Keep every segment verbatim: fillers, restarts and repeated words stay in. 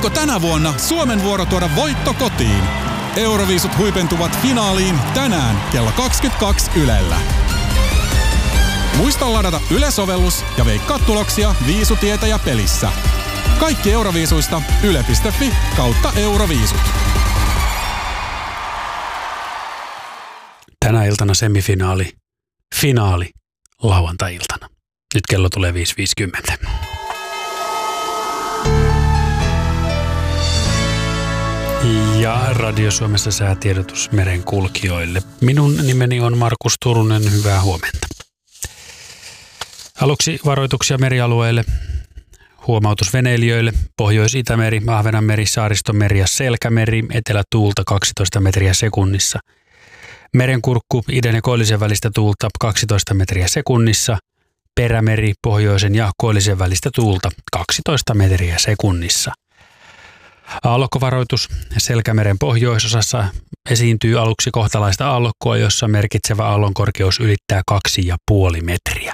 Olisiko tänä vuonna Suomen vuoro tuoda voitto kotiin? Euroviisut huipentuvat finaaliin tänään kello kaksikymmentäkaksi Ylellä. Muista ladata Yle-sovellus ja veikkaa tuloksia Viisutietäjä pelissä. Kaikki Euroviisuista yle piste fi kautta Euroviisut. Tänä iltana semifinaali, finaali lauantai-iltana. Nyt kello tulee viisi viisikymmentä. Ja Radio Suomessa säätiedotus merenkulkijoille. Minun nimeni on Markus Turunen, hyvää huomenta. Aluksi varoituksia merialueille, huomautus veneilijöille, Pohjois-Itämeri, Ahvenanmeri, Saaristomeri ja Selkämeri, etelätuulta kaksitoista metriä sekunnissa. Merenkurkku, idän ja koillisen välistä tuulta kaksitoista metriä sekunnissa. Perämeri, pohjoisen ja koillisen välistä tuulta kaksitoista metriä sekunnissa. Aallokkovaroitus. Selkämeren pohjoisosassa esiintyy aluksi kohtalaista aallokkoa, jossa merkitsevä aallonkorkeus ylittää kaksi pilkku viisi metriä.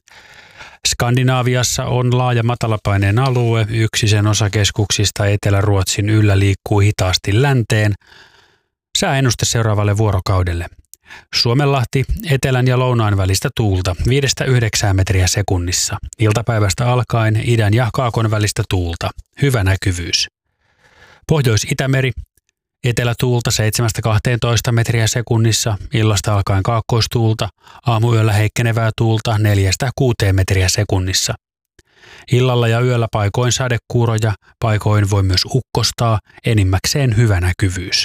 Skandinaaviassa on laaja matalapaineen alue. Yksi sen osakeskuksista Etelä-Ruotsin yllä liikkuu hitaasti länteen. Sääennuste seuraavalle vuorokaudelle. Suomenlahti, etelän ja lounaan välistä tuulta viidestä yhdeksään metriä sekunnissa. Iltapäivästä alkaen idän ja kaakon välistä tuulta. Hyvä näkyvyys. Pohjois-Itämeri, etelätuulta seitsemästä kahteentoista metriä sekunnissa. Illasta alkaen kaakkoistuulta. Aamuyöllä heikkenevää tuulta neljästä kuuteen metriä sekunnissa. Illalla ja yöllä paikoin sadekuuroja, paikoin voi myös ukkostaa, enimmäkseen hyvä näkyvyys.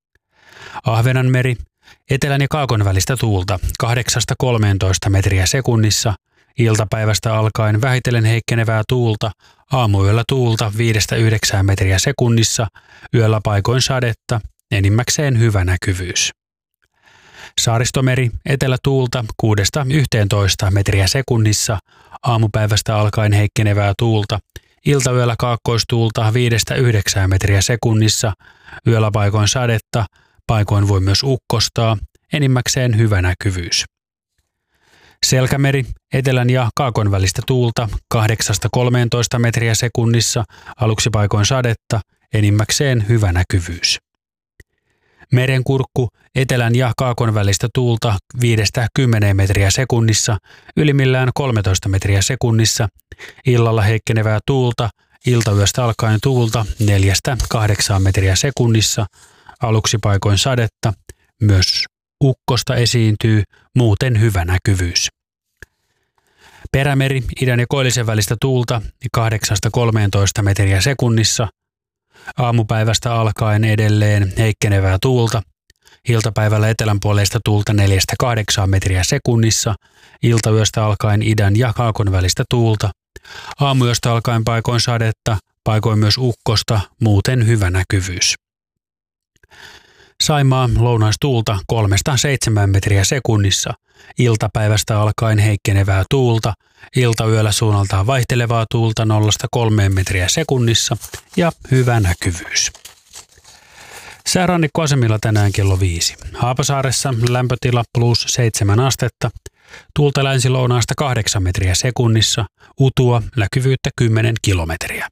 Ahvenanmeri, etelän ja kaakon välistä tuulta kahdeksasta kolmeentoista metriä sekunnissa. Iltapäivästä alkaen vähitellen heikkenevää tuulta, aamuyöllä tuulta viidestä yhdeksään metriä sekunnissa, yöllä paikoin sadetta, enimmäkseen hyvä näkyvyys. Saaristomeri, etelätuulta kuudesta yhteentoista metriä sekunnissa, aamupäivästä alkaen heikkenevää tuulta, iltayöllä kaakkoistuulta viidestä yhdeksään metriä sekunnissa, yöllä paikoin sadetta, paikoin voi myös ukkostaa, enimmäkseen hyvä näkyvyys. Selkämeri, etelän ja kaakon välistä tuulta kahdeksasta kolmeentoista metriä sekunnissa, aluksi paikoin sadetta, enimmäkseen hyvä näkyvyys. Merenkurkku, etelän ja kaakon välistä tuulta viidestä kymmeneen metriä sekunnissa, ylimmillään kolmetoista metriä sekunnissa, illalla heikkenevää tuulta, iltayöstä alkaen tuulta neljästä kahdeksaan metriä sekunnissa, aluksi paikoin sadetta, myös ukkosta esiintyy, muuten hyvä näkyvyys. Perämeri, idän ja koillisen välistä tuulta kahdeksasta kolmeentoista metriä sekunnissa. Aamupäivästä alkaen edelleen heikkenevää tuulta. Iltapäivällä etelänpuoleista tuulta neljästä kahdeksaan metriä sekunnissa. Iltayöstä alkaen idän ja kaakon välistä tuulta. Aamuyöstä alkaen paikoin sadetta, paikoin myös ukkosta, muuten hyvä näkyvyys. Saimaa, lounaistuulta kolmesta seitsemään metriä sekunnissa. Iltapäivästä alkaen heikkenevää tuulta. Iltayöllä suunnaltaan vaihtelevaa tuulta nollasta kolmeen metriä sekunnissa ja hyvä näkyvyys. Säärannikkoasemilla tänään kello viisi. Haapasaaressa lämpötila plus seitsemän astetta. Tuulta länsi-lounaasta kahdeksan metriä sekunnissa. Utua, näkyvyyttä kymmenen kilometriä.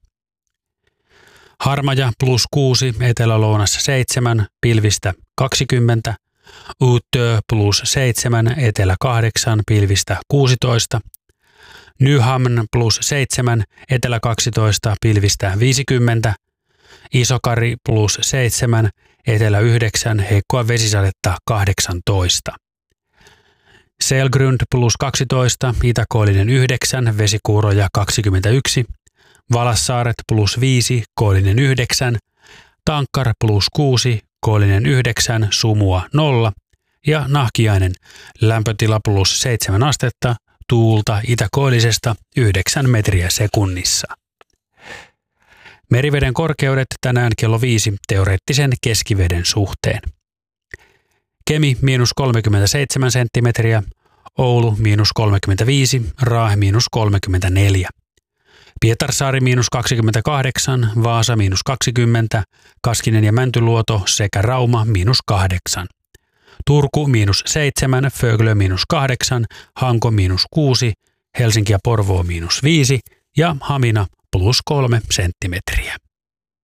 Harmaja plus kuusi, etelä-lounassa seitsemän, pilvistä kaksikymmentä. Uutö plus seitsemän, etelä kahdeksan, pilvistä kuusitoista. Nyhamn plus seitsemän, etelä kaksitoista, pilvistä viisikymmentä. Isokari plus seitsemän, etelä yhdeksän, heikkoa vesisadetta kahdeksantoista. Selgrund plus kaksitoista, itäkoillinen yhdeksän, vesikuuroja kaksikymmentäyksi. Valassaaret plus viisi, koillinen yhdeksän. Tankkar plus kuusi, koillinen yhdeksän, sumua nolla. Ja Nahkiainen, lämpötila plus seitsemän astetta, tuulta itäkoillisesta yhdeksän metriä sekunnissa. Meriveden korkeudet tänään kello viisi teoreettisen keskiveden suhteen. Kemi miinus kolmekymmentäseitsemän senttimetriä, Oulu miinus kolmekymmentäviisi, Raahe miinus kolmekymmentäneljä. Pietarsaari miinus kaksikymmentäkahdeksan, Vaasa miinus kaksikymmentä, Kaskinen ja Mäntyluoto sekä Rauma miinus kahdeksan. Turku miinus seitsemän, Föglö miinus kahdeksan, Hanko miinus kuusi, Helsinki ja Porvoo miinus viisi ja Hamina plus kolme senttimetriä.